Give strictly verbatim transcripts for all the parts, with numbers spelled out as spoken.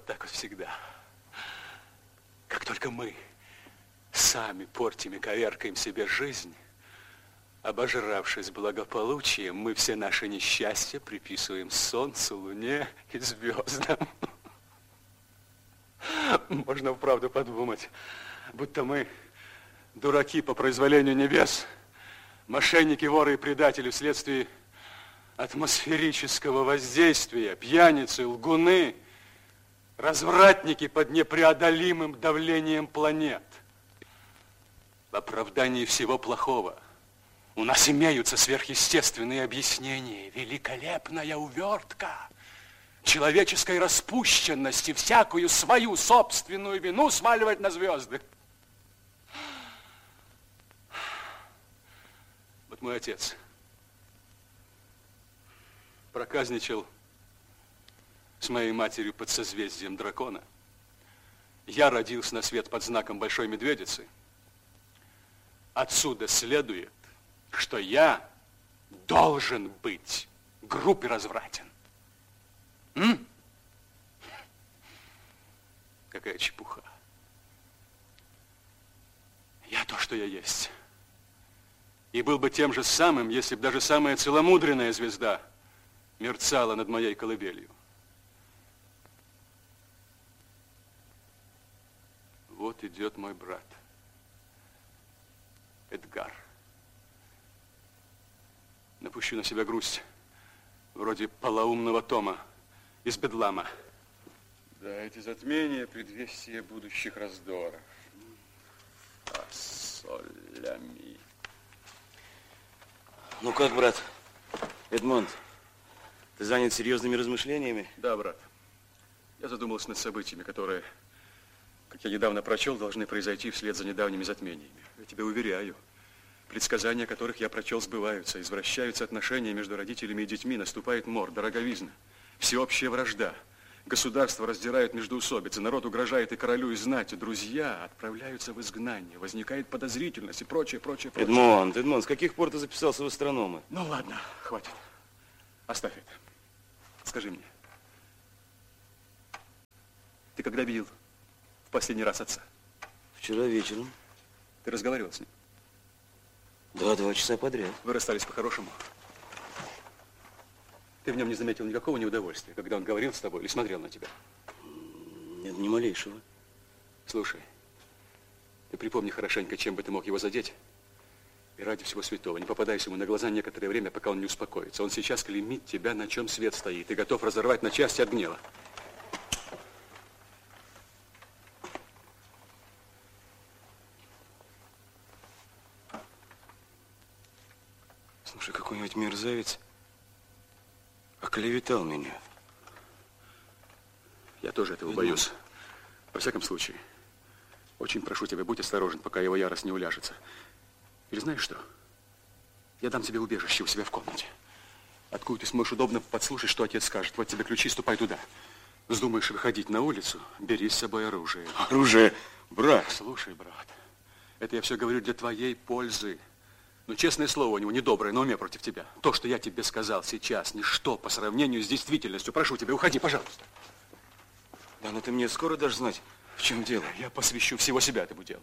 так вот всегда. Как только мы сами портим и коверкаем себе жизнь, обожравшись благополучием, мы все наши несчастья приписываем солнцу, луне и звездам. Можно вправду подумать, будто мы дураки по произволению небес, мошенники, воры и предатели вследствие атмосферического воздействия, пьяницы, лгуны, развратники под непреодолимым давлением планет. В оправдании всего плохого у нас имеются сверхъестественные объяснения, великолепная увертка человеческой распущенности, всякую свою собственную вину смаливать на звезды. Вот мой отец проказничал с моей матерью под созвездием дракона. Я родился на свет под знаком Большой Медведицы. Отсюда следует, что я должен быть груб и развратен. М? Какая чепуха. Я то, что я есть. И был бы тем же самым, если бы даже самая целомудренная звезда мерцала над моей колыбелью. Вот идет мой брат, Эдгар. Напущу на себя грусть, вроде полоумного Тома из Бедлама. Да, эти затмения, предвестия будущих раздоров. А солями. Ну как, брат, Эдмонд, ты занят серьезными размышлениями? Да, брат. Я задумался над событиями, которые, как я недавно прочел, должны произойти вслед за недавними затмениями. Я тебя уверяю, предсказания которых я прочел, сбываются. Извращаются отношения между родителями и детьми, наступает мор, дороговизна, всеобщая вражда. Государство раздирает междоусобицы, народ угрожает и королю, и знати. Друзья отправляются в изгнание, возникает подозрительность и прочее, прочее, прочее. Эдмонд, Эдмонд, с каких пор ты записался в астрономы? Ну ладно, хватит. Оставь это. Скажи мне, ты когда видел в последний раз отца? Вчера вечером. Ты разговаривал с ним? Да, два часа подряд. Вы расстались по-хорошему? Ты в нем не заметил никакого неудовольствия, когда он говорил с тобой или смотрел на тебя? Нет, ни малейшего. Слушай, ты припомни хорошенько, чем бы ты мог его задеть. И ради всего святого, не попадайся ему на глаза некоторое время, пока он не успокоится. Он сейчас клеймит тебя, на чем свет стоит, и готов разорвать на части от гнева. Слушай, какой-нибудь мерзавец оклеветал меня. Я тоже этого боюсь. Во всяком случае, очень прошу тебя, будь осторожен, пока его ярость не уляжется. Или знаешь что? Я дам тебе убежище у себя в комнате. Откуда ты сможешь удобно подслушать, что отец скажет. Вот тебе ключи, ступай туда. Вздумаешь выходить на улицу, бери с собой оружие. Оружие? Брат. Слушай, брат, это я все говорю для твоей пользы. Ну, честное слово, у него недоброе на уме против тебя. То, что я тебе сказал сейчас, ничто по сравнению с действительностью. Прошу тебя, уходи, пожалуйста. Да, но ты мне скоро дашь знать, в чем дело? Я посвящу всего себя этому делу.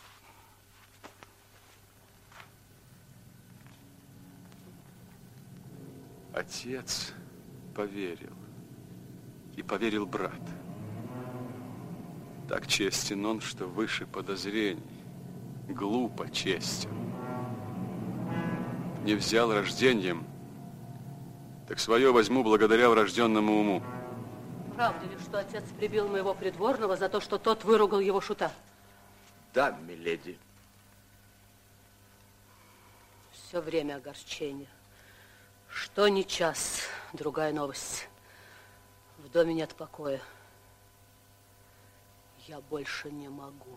Отец поверил. И поверил брат. Так честен он, что выше подозрений. Глупо честен. Не взял рождением, так свое возьму благодаря врожденному уму. Правда ли, что отец прибил моего придворного за то, что тот выругал его шута? Да, миледи. Все время огорчение. Что ни час, другая новость. В доме нет покоя. Я больше не могу.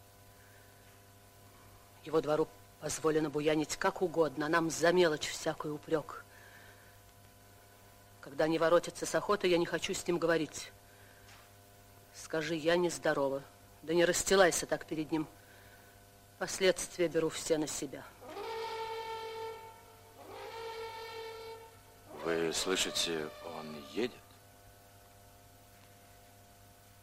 Его двору позволено буянить как угодно, а нам за мелочь всякий упрек. Когда они воротятся с охоты, я не хочу с ним говорить. Скажи, я нездорова. Да не расстилайся так перед ним. Последствия беру все на себя. Вы слышите, он едет?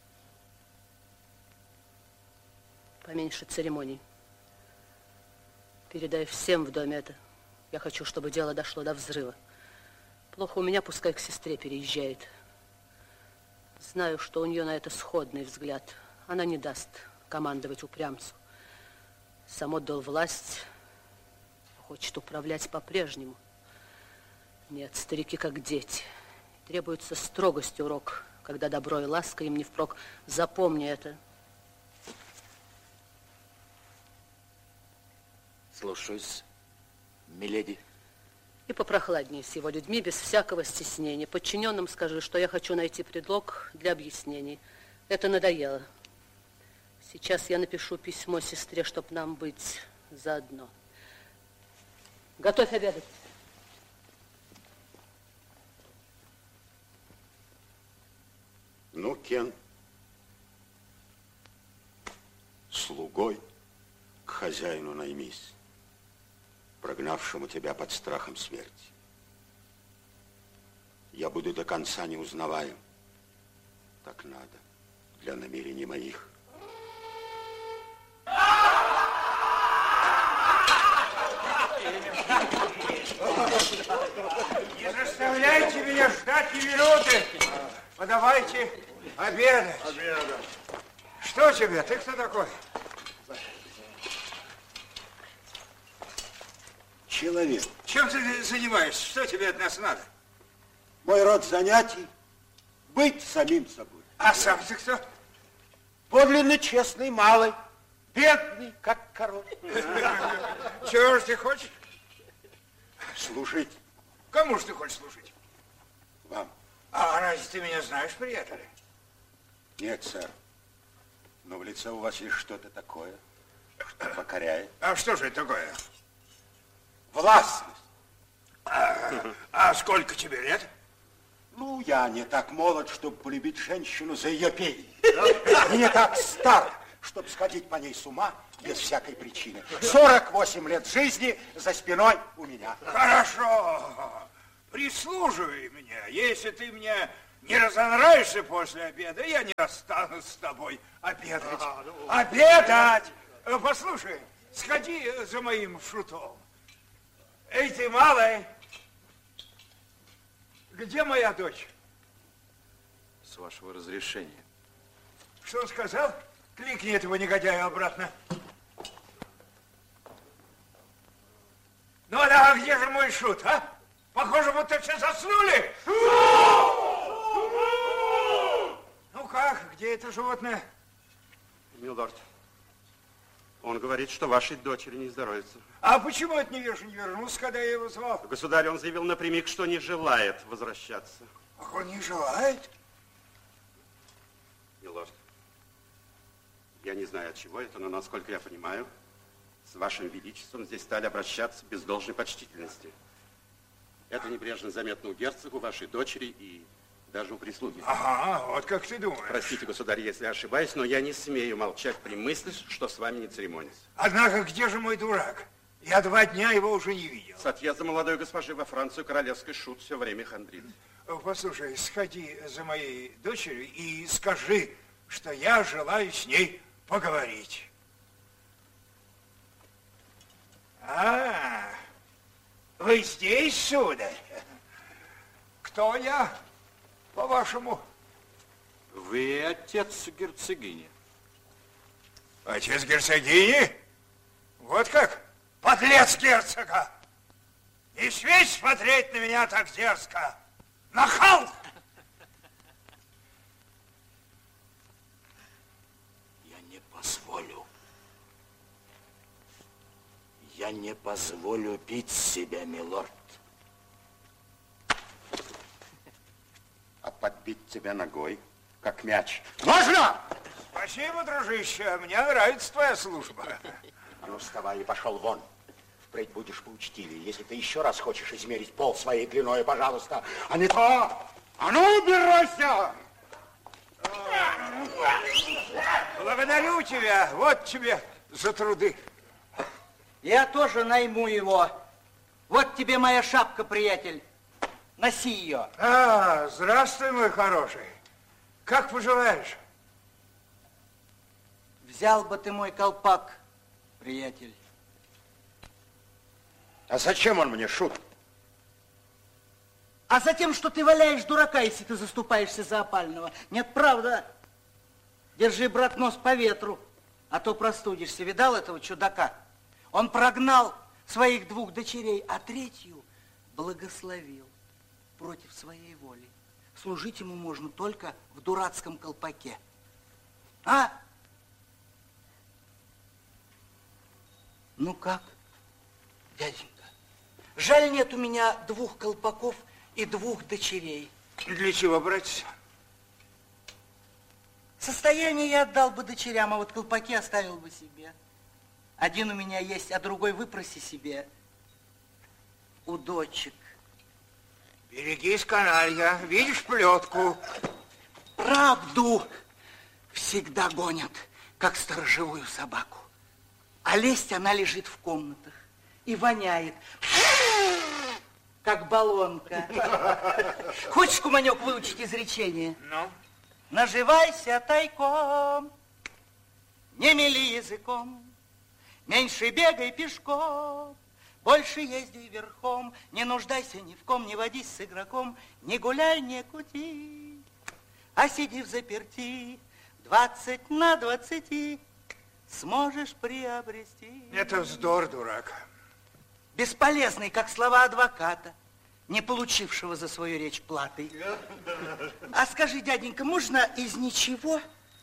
Поменьше церемоний. Передай всем в доме это. Я хочу, чтобы дело дошло до взрыва. Плохо у меня, пускай к сестре переезжает. Знаю, что у нее на это сходный взгляд. Она не даст командовать упрямцу. Сам отдал власть, хочет управлять по-прежнему. Нет, старики как дети. Требуется строгость урок, когда добро и ласка им не впрок. Запомни это. Слушаюсь, миледи. И попрохладнее с его людьми, без всякого стеснения. Подчиненным скажи, что я хочу найти предлог для объяснений. Это надоело. Сейчас я напишу письмо сестре, чтоб нам быть заодно. Готовь обедать. Ну, Кен, слугой к хозяину наймись, прогнавшему тебя под страхом смерти. Я буду до конца неузнаваем. Так надо для намерений моих. Не заставляйте меня ждать ни минуты. Подавайте обедать. Обедать. Что тебе? Ты кто такой? Человек. Чем ты занимаешься? Что тебе от нас надо? Мой род занятий — быть самим собой. А сам ты кто? Подлинно честный, малый, бедный, как король. Чего же ты хочешь? Служить Кому же ты хочешь служить? вам. А разве ты меня знаешь, приятель? Нет, сэр. Но в лице у вас есть что-то такое, что покоряет. А что же это такое? Властность. А, а сколько тебе лет? Ну, я не так молод, чтобы полюбить женщину за ее пение. И не так стар, чтобы сходить по ней с ума без всякой причины. сорок восемь лет жизни за спиной у меня. Хорошо. Прислуживай мне. Если ты мне не разонравишься после обеда, я не расстанусь с тобой обедать. Обедать! Послушай, сходи за моим шутом. Эй, ты малый, где моя дочь? С вашего разрешения. Что он сказал? Кликни этого негодяя обратно. Ну да, где же мой шут, а? Похоже, будто все заснули. Ну как, где это животное? Милорд, он говорит, что вашей дочери не здоровится. А почему это невежа не вернулся, когда я его звал? Государь, он заявил напрямик, что не желает возвращаться. Ах, он не желает? Милорд, я не знаю, от чего это, но, насколько я понимаю, с вашим величеством здесь стали обращаться без должной почтительности. Это небрежно заметно у герцога, у вашей дочери и даже у прислуги. Ага, вот как ты думаешь. Простите, государь, если я ошибаюсь, но я не смею молчать при мысли, что с вами не церемониться. Однако, где же мой дурак? Я два дня его уже не видел. С отъезда молодой госпожи во Францию королевский шут все время хандрит. Послушай, сходи за моей дочерью и скажи, что я желаю с ней поговорить. А, вы здесь, сударь? Кто я, по-вашему? Вы отец герцогини. Отец герцогини? Вот как? Подлец герцога! Не смей смотреть на меня так дерзко! Нахал! Я не позволю. Я не позволю бить себя, милорд. А подбить тебя ногой, как мяч. Можно? Спасибо, дружище. Мне нравится твоя служба. Ну, вставай и пошел вон. Впредь будешь поучтивее. Если ты еще раз хочешь измерить пол своей длиной, пожалуйста. А не то... А ну, убирайся! Благодарю тебя. Вот тебе за труды. Я тоже найму его. Вот тебе моя шапка, приятель. Носи ее. А, здравствуй, мой хороший. Как поживаешь? Взял бы ты мой колпак, приятель. А зачем он мне, Шут? А за тем, что ты валяешь дурака, если ты заступаешься за опального. Нет, правда. Держи, брат, нос по ветру, а то простудишься. Видал этого чудака? Он прогнал своих двух дочерей, а третью благословил против своей воли. Служить ему можно только в дурацком колпаке. А? Ну как, дяденька? Жаль, нет у меня двух колпаков и двух дочерей. Для чего, братец? Состояние я отдал бы дочерям, а вот колпаки оставил бы себе. Один у меня есть, а другой выпроси себе у дочек. Берегись, каналья. Видишь плетку? Правду всегда гонят, как сторожевую собаку. А лесть она лежит в комнатах и воняет, как баллонка. Хочешь, куманек, выучить изречение? Ну? Наживайся тайком, не мели языком, меньше бегай пешком, больше езди верхом, не нуждайся ни в ком, не водись с игроком, не гуляй, не кути, а сиди взаперти, двадцать на двадцати сможешь приобрести. Это вздор, дурак. Бесполезный, как слова адвоката, не получившего за свою речь платы. А скажи, дяденька, можно из ничего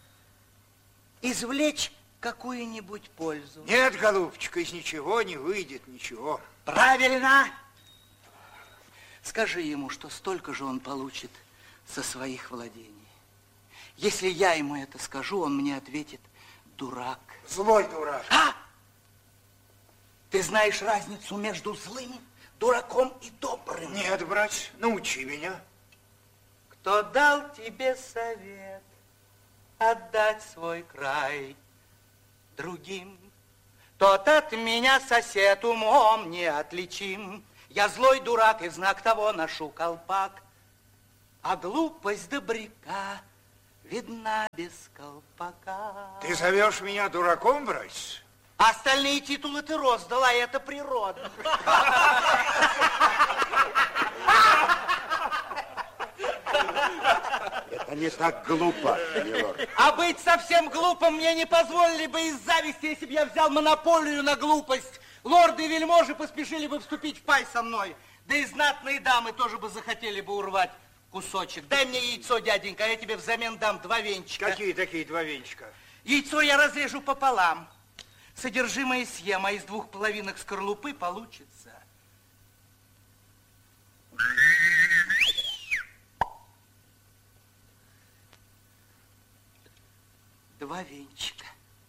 извлечь какую-нибудь пользу? Нет, голубчик, из ничего не выйдет ничего. Правильно. Скажи ему, что столько же он получит со своих владений. Если я ему это скажу, он мне ответит: дурак. Злой дурак. А? Ты знаешь разницу между злым дураком и добрым? Нет, брат, научи меня. Кто дал тебе совет отдать свой край другим, тот от меня, сосед, умом не отличим. Я злой дурак и в знак того ношу колпак, а глупость добряка видна без колпака. Ты зовешь меня дураком, братец? А остальные титулы ты роздал, а это природно. Это не так глупо, милорд. А быть совсем глупым мне не позволили бы из зависти, если бы я взял монополию на глупость. Лорды и вельможи поспешили бы вступить в пай со мной. Да и знатные дамы тоже бы захотели бы урвать кусочек. Дай мне яйцо, дяденька, а я тебе взамен дам два венчика. Какие такие два венчика? Яйцо я разрежу пополам. Содержимое съем, а из двух половинок скорлупы получится два венчика.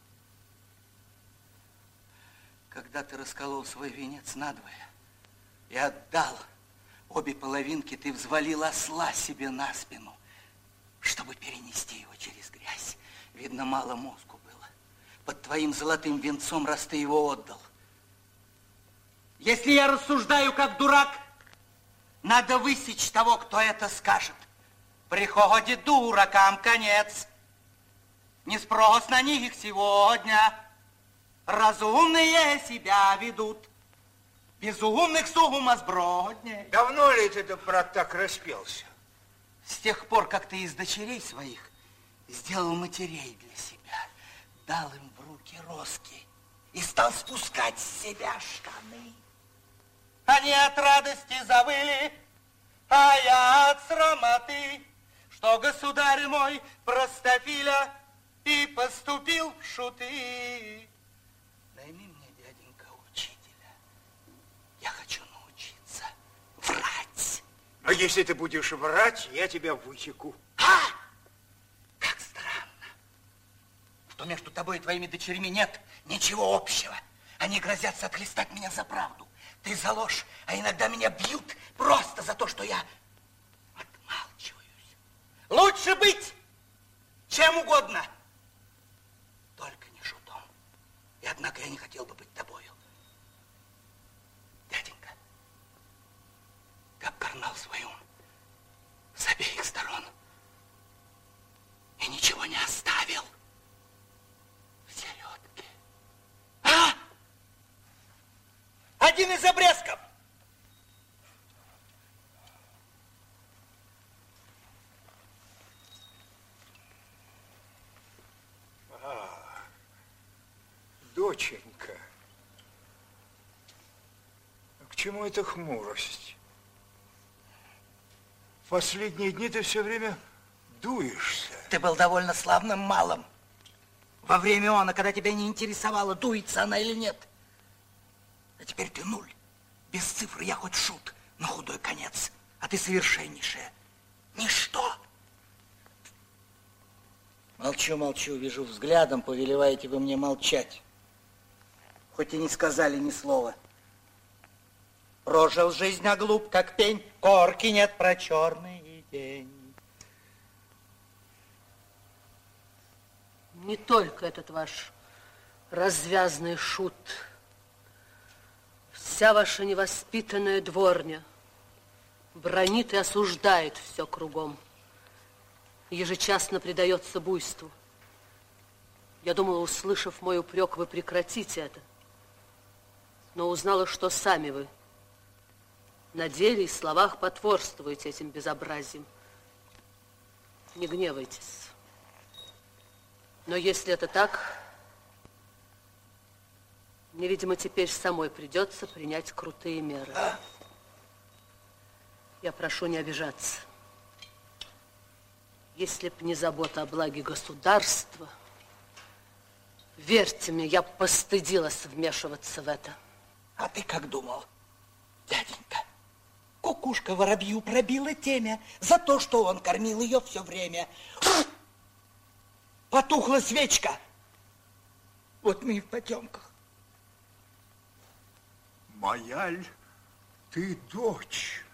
Когда ты расколол свой венец надвое и отдал обе половинки, ты взвалил осла себе на спину, чтобы перенести его через грязь. Видно, мало мозгу было. Под твоим золотым венцом, раз ты его отдал. Если я рассуждаю как дурак, надо высечь того, кто это скажет. Приходит дуракам конец. Не спрос на них сегодня. Разумные себя ведут. Безумных с ума сбродней. Давно ли ты, брат, так распелся? С тех пор, как ты из дочерей своих сделал матерей для себя, дал им в руки роски и стал спускать с себя штаны. Они от радости завыли, а я от срамоты, что государь мой простофиля и поступил в шуты. Найми мне, дяденька, учителя. Я хочу научиться врать. А если ты будешь врать, я тебя высеку. А? Как странно, что между тобой и твоими дочерьми нет ничего общего. Они грозятся отхлестать меня за правду. Ты за ложь, а иногда меня бьют просто за то, что я отмалчиваюсь. Лучше быть чем угодно, только не шутом. И однако я не хотел бы быть тобою. Дяденька, ты обкорнал свой ум с обеих сторон и ничего не оставил в один из обрезков. А, доченька, к чему эта хмурость? В последние дни ты все время дуешься. Ты был довольно славным малым. Во время она, когда тебя не интересовало, дуется она или нет. А теперь ты нуль. Без цифр я хоть шут, на худой конец. А ты совершеннейшая. Ничто. Молчу, молчу, вижу взглядом, повелеваете вы мне молчать. Хоть и не сказали ни слова. Прожил жизнь, а глуп, как пень. Корки нет про черный день. Не только этот ваш развязный шут. Вся ваша невоспитанная дворня бранит и осуждает все кругом. Ежечасно предается буйству. Я думала, услышав мой упрек, вы прекратите это. Но узнала, что сами вы на деле и словах потворствуете этим безобразием. Не гневайтесь. Но если это так, мне, видимо, теперь самой придется принять крутые меры. Я прошу не обижаться. Если б не забота о благе государства, верьте мне, я постыдилась вмешиваться в это. А ты как думал, дяденька? Кукушка воробью пробила темя за то, что он кормил ее все время. Потухла свечка. Вот мы и в потемках. Моя ль ты дочь?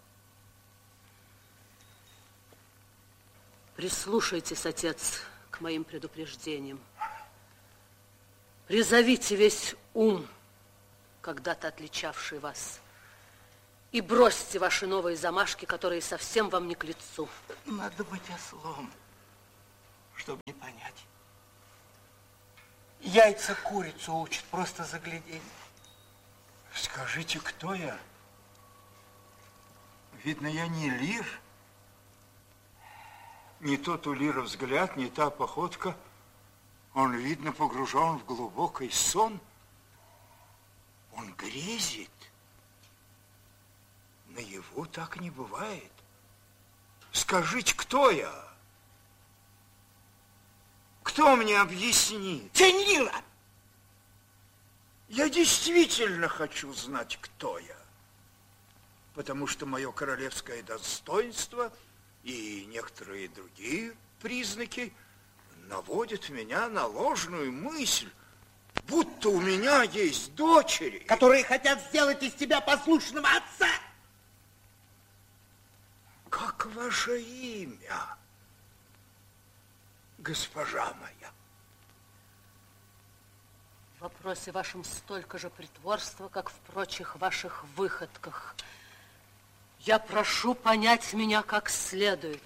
Прислушайтесь, отец, к моим предупреждениям. Призовите весь ум, когда-то отличавший вас, и бросьте ваши новые замашки, которые совсем вам не к лицу. Надо быть ослом, чтобы не понять. Яйца курицу учат просто загляденье. Скажите, кто я? Видно, я не лир. Не тот у лира взгляд, не та походка. Он, видно, погружен в глубокий сон. Он грезит. Наяву так не бывает. Скажите, кто я? Кто мне объяснит? Тень лира! Я действительно хочу знать, кто я. Потому что мое королевское достоинство и некоторые другие признаки наводят меня на ложную мысль, будто у меня есть дочери, которые хотят сделать из тебя послушного отца. Как ваше имя, госпожа моя? В вопросе вашем столько же притворства, как в прочих ваших выходках. Я прошу понять меня как следует.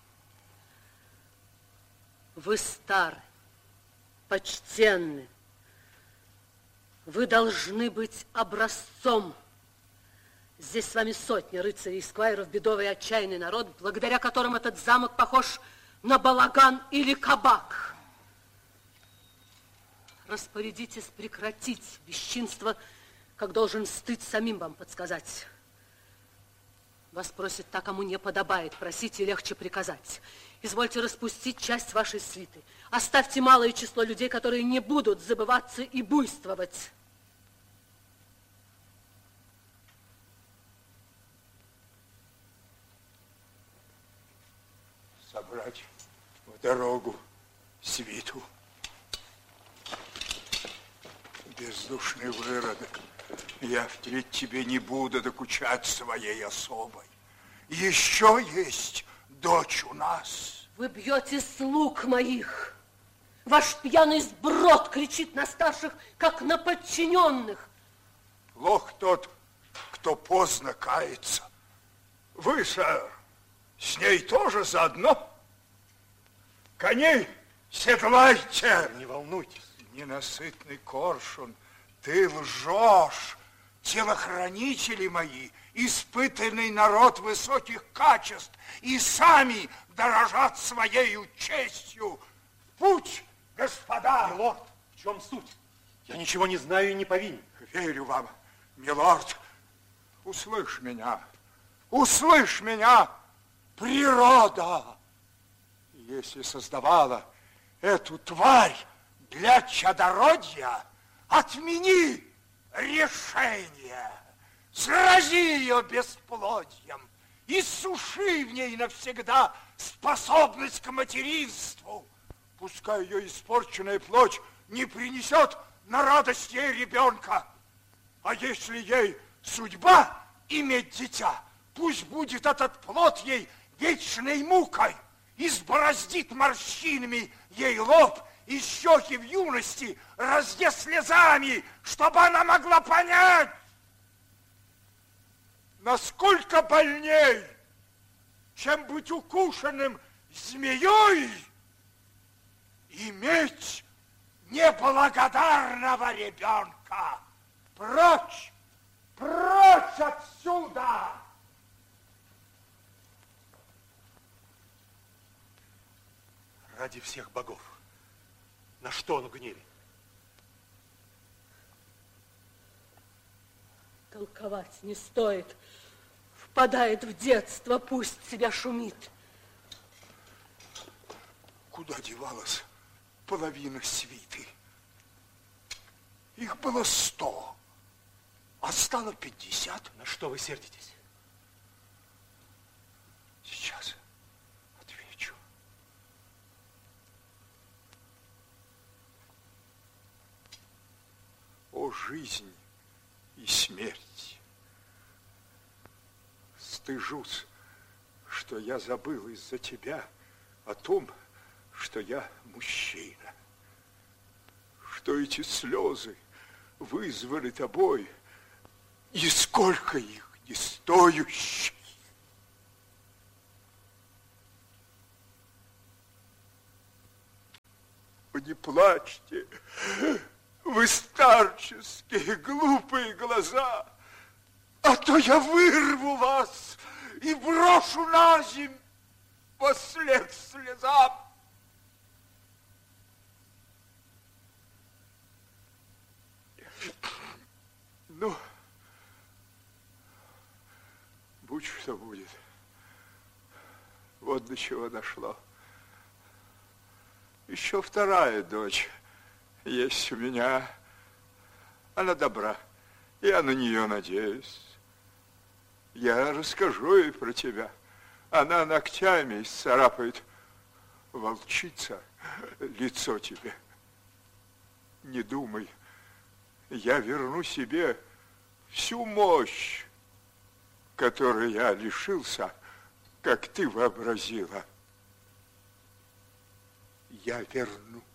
Вы стары, почтенны. Вы должны быть образцом. Здесь с вами сотни рыцарей и сквайров, бедовый и отчаянный народ, благодаря которым этот замок похож на балаган или кабак. Распорядитесь прекратить бесчинство, как должен стыд самим вам подсказать. Вас просит та, кому не подобает просить, и легче приказать. Извольте распустить часть вашей свиты. Оставьте малое число людей, которые не будут забываться и буйствовать. Собрать в дорогу свиту. Бездушный выродок, я впредь тебе не буду докучать своей особой. Еще есть дочь у нас. Вы бьете слуг моих. Ваш пьяный сброд кричит на старших, как на подчиненных. Лох тот, кто поздно кается. Вы, сэр, с ней тоже заодно? Коней седлайте. Не волнуйтесь. Ненасытный коршун, ты лжешь. телохранители мои, испытанный народ высоких качеств, и сами дорожат своей честью. Путь, господа! Милорд, в чем суть? Я ничего не знаю и не повинен. Верю вам, милорд. Услышь меня, услышь меня, природа, если создавала эту тварь для чадородья, отмени решение, срази ее бесплодьем, иссуши в ней навсегда способность к материнству. Пускай ее испорченная плоть не принесет на радость ей ребенка, а если ей судьба иметь дитя, пусть будет этот плод ей вечной мукой, избороздит морщинами ей лоб и щеки в юности, разъест слезами, чтобы она могла понять, насколько больней, чем быть укушенным змеей, иметь неблагодарного ребенка. Прочь, прочь отсюда! Ради всех богов, на что он в гневе? Толковать не стоит. Впадает в детство, пусть себя шумит. Куда девалась половина свиты? Их было сто, а стало пятьдесят. На что вы сердитесь? Сейчас отвечу. О, жизнь и смерть! Стыжусь, что я забыл из-за тебя о том, что я мужчина, что эти слезы вызвали тобой, и сколько их не стоящих. Вы не плачьте, вы старческие, глупые глаза, а то я вырву вас и брошу на земь послед слезам. Ну, будь что будет. Вот до чего дошло. Еще вторая дочь есть у меня. Она добра. Я на нее надеюсь. Я расскажу ей про тебя. Она ногтями исцарапает, волчица, лицо тебе. Не думай. Я верну себе всю мощь, которой я лишился, как ты вообразила. Я верну.